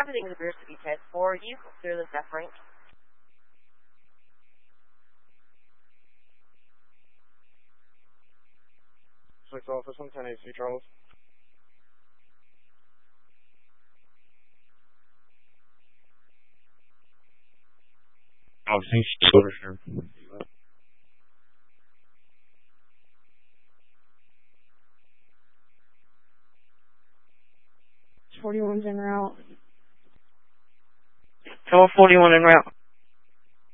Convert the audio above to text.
everything appears to be 10-4. You clear the F rank. Six Office 110 AC Charles. Oh, thanks. 41's en route. Tower 41 en route.